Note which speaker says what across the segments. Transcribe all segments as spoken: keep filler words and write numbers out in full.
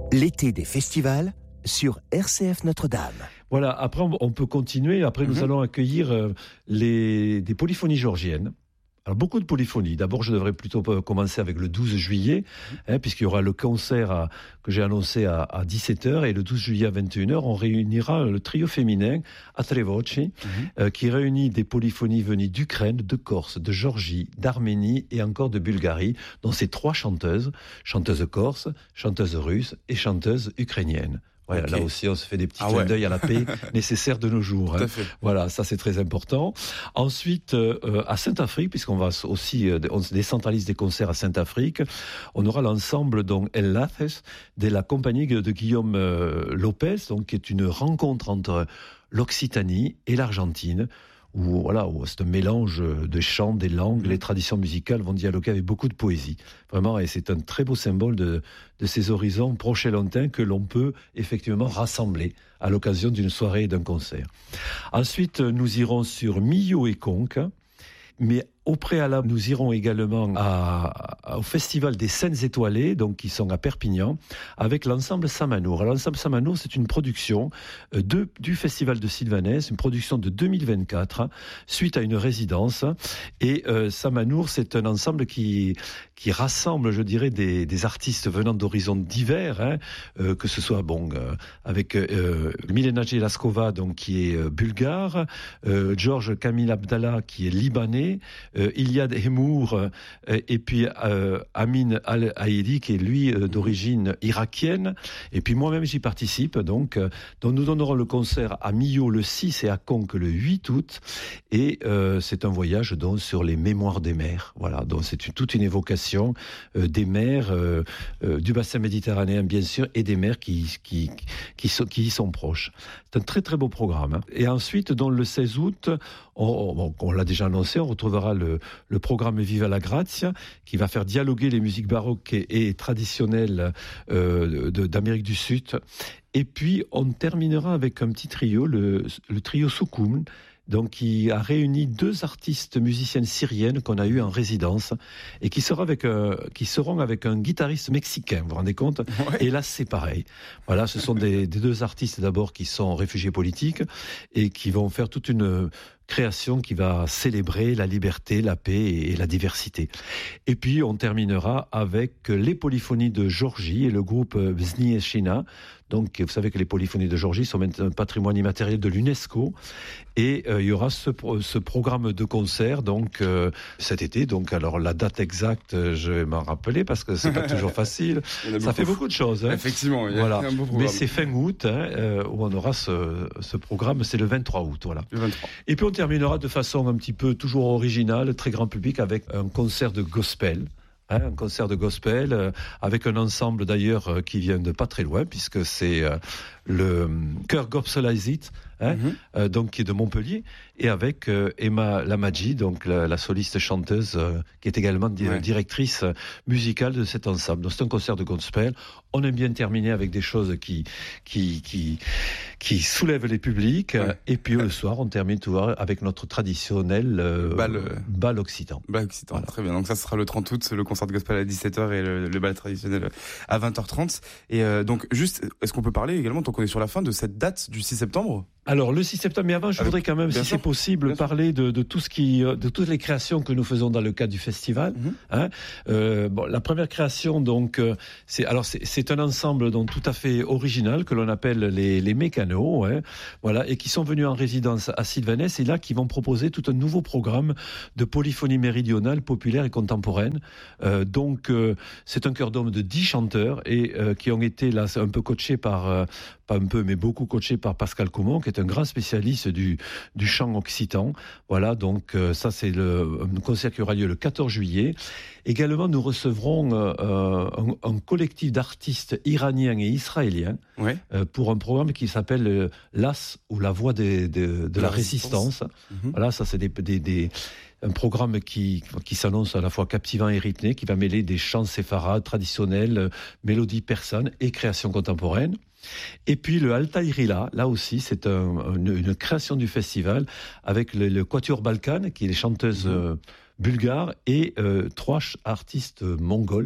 Speaker 1: L'été des festivals sur R C F Notre-Dame.
Speaker 2: Voilà, après on peut continuer. Après, nous mm-hmm. allons accueillir euh, les, des polyphonies georgiennes. Alors, beaucoup de polyphonies. D'abord, je devrais plutôt commencer avec le douze juillet, hein, puisqu'il y aura le concert à, que j'ai annoncé à, à dix-sept heures, et le douze juillet à vingt et une heures, on réunira le trio féminin A Tre Voci, mm-hmm. euh, qui réunit des polyphonies venues d'Ukraine, de Corse, de Géorgie, d'Arménie et encore de Bulgarie, dont ces trois chanteuses, chanteuses corse, chanteuses russes et chanteuses ukrainiennes. Ouais, okay. Là aussi, on se fait des petits ah clins ouais. d'œil à la paix nécessaire de nos jours. Hein. Voilà, ça c'est très important. Ensuite, euh, à Saint-Afrique, puisqu'on va aussi, euh, on se décentralise des concerts à Saint-Afrique, on aura l'ensemble donc El Laces de la compagnie de Guillaume euh, Lopez, donc qui est une rencontre entre l'Occitanie et l'Argentine. Où, voilà, où c'est un mélange de chants, des langues, les traditions musicales vont dialoguer avec beaucoup de poésie. Vraiment, et c'est un très beau symbole de, de ces horizons proches et lointains que l'on peut effectivement rassembler à l'occasion d'une soirée et d'un concert. Ensuite, nous irons sur Millau et Conques, mais au préalable, nous irons également à, à, au Festival des Scènes Étoilées, donc qui sont à Perpignan, avec l'ensemble Samanour. Alors, l'ensemble Samanour, c'est une production de, du Festival de Sylvanès, une production de deux mille vingt-quatre, suite à une résidence. Et euh, Samanour, c'est un ensemble qui, qui rassemble, je dirais, des, des artistes venant d'horizons divers, hein, euh, que ce soit bon euh, avec euh, Milena Jelaskova, donc qui est euh, bulgare, euh, Georges Kamil Abdallah, qui est libanais. Euh, Iliad Hemour euh, et puis euh, Amin Al-Haïdi qui est lui euh, d'origine irakienne, et puis moi-même j'y participe donc, euh, donc nous donnerons le concert à Millau le six et à Conques le huit août, et euh, c'est un voyage donc sur les mémoires des mers. Voilà, donc c'est une, toute une évocation euh, des mers euh, euh, du bassin méditerranéen bien sûr, et des mers qui, qui, qui, sont, qui y sont proches. C'est un très très beau programme, hein. Et ensuite donc le seize août, on, on, on l'a déjà annoncé, on retrouvera le le programme Viva la Grazia, qui va faire dialoguer les musiques baroques et, et traditionnelles euh, de, d'Amérique du Sud. Et puis, on terminera avec un petit trio, le, le trio Soukoum, donc qui a réuni deux artistes musiciennes syriennes qu'on a eu en résidence et qui, sera avec, euh, qui seront avec un guitariste mexicain, vous vous rendez compte ? Ouais. Et là, c'est pareil. Voilà, ce sont des, des deux artistes d'abord qui sont réfugiés politiques et qui vont faire toute une création qui va célébrer la liberté, la paix et la diversité. Et puis, on terminera avec les polyphonies de Géorgie et le groupe Vznieshina. Donc, vous savez que les polyphonies de Géorgie sont maintenant un patrimoine immatériel de l'UNESCO. Et euh, il y aura ce, ce programme de concert donc euh, cet été. Donc, alors la date exacte, je vais m'en rappeler parce que c'est pas toujours facile. Ça beaucoup. fait beaucoup de choses. Hein.
Speaker 3: Effectivement, il y a
Speaker 2: voilà.
Speaker 3: un beau programme.
Speaker 2: Mais c'est fin août hein, euh, où on aura ce, ce programme. C'est le vingt-trois août, voilà.
Speaker 3: Le vingt-trois.
Speaker 2: Et puis on terminera de façon un petit peu toujours originale, très grand public, avec un concert de gospel. Hein, un concert de gospel euh, avec un ensemble d'ailleurs euh, qui vient de pas très loin puisque c'est euh, le chœur Gopsolaisit, hein, mm-hmm. euh, donc qui est de Montpellier, et avec euh, Emma Lamadji, donc la, la soliste chanteuse euh, qui est également di- ouais. directrice musicale de cet ensemble. Donc c'est un concert de gospel. On aime bien terminer avec des choses qui qui qui qui soulèvent les publics, ouais. Et puis le soir on termine tout avec notre traditionnel euh, bal, bal occitan.
Speaker 3: Bal occitan, voilà. Très bien. Donc ça sera le trente août, le concert de gospel à dix-sept heures et le, le bal traditionnel à vingt heures trente. Et euh, donc juste, est-ce qu'on peut parler également, tant qu'on est sur la fin, de cette date du six septembre ?
Speaker 2: Alors le six septembre, mais avant je voudrais quand même, si sûr. c'est possible, parler de, de tout ce qui, de toutes les créations que nous faisons dans le cadre du festival. Mm-hmm. Hein euh, bon, la première création donc, euh, c'est alors c'est, c'est un ensemble donc tout à fait original que l'on appelle les les mécanos, hein, voilà, et qui sont venus en résidence à Sylvanès et là qui vont proposer tout un nouveau programme de polyphonie méridionale, populaire et contemporaine. Euh, donc euh, c'est un chœur d'hommes de dix chanteurs et euh, qui ont été là un peu coachés par euh, pas un peu mais beaucoup coachés par Pascal Coumont, qui est un grand spécialiste du, du chant occitan. Voilà, donc euh, ça c'est le un concert qui aura lieu le quatorze juillet. Également, nous recevrons euh, un, un collectif d'artistes iraniens et israéliens ouais. euh, pour un programme qui s'appelle euh, l'As ou la voix des, des, de, de la, la résistance. résistance. Mm-hmm. Voilà, ça c'est des, des, des un programme qui, qui s'annonce à la fois captivant et rythmé, qui va mêler des chants séfarades traditionnels, euh, mélodies persanes et créations contemporaines. Et puis le Altaïrila, là aussi, c'est un, une, une création du festival avec le, le Quatuor Balkan, qui est les chanteuses mmh. euh, bulgares, et euh, trois artistes mongols,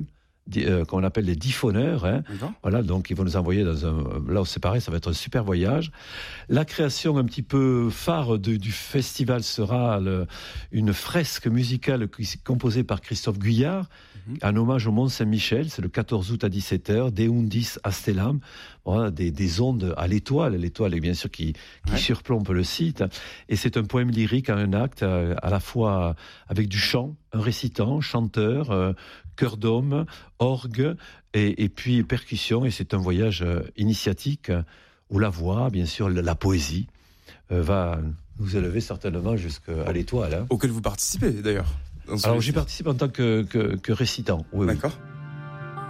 Speaker 2: euh, qu'on appelle les diffoneurs. Hein. Voilà, donc ils vont nous envoyer dans un... Là, c'est pareil, ça va être un super voyage. La création un petit peu phare de, du festival sera le, une fresque musicale qui est composée par Christophe Guyard, mm-hmm. en hommage au Mont Saint-Michel. C'est le quatorze août à dix-sept heures, De Undis a Stellam, voilà, des, des ondes à l'étoile. L'étoile, bien sûr, qui, qui ouais. surplombe le site. Et c'est un poème lyrique en un acte, à la fois avec du chant, un récitant, chanteur, euh, chœur d'homme, orgue et, et puis percussion. Et c'est un voyage euh, initiatique euh, où la voix, bien sûr, la, la poésie euh, va nous élever certainement jusqu'à l'étoile. Hein.
Speaker 3: Auquel vous participez d'ailleurs.
Speaker 2: Alors j'y participe en tant que, que, que récitant. Oui,
Speaker 3: D'accord.
Speaker 2: Oui.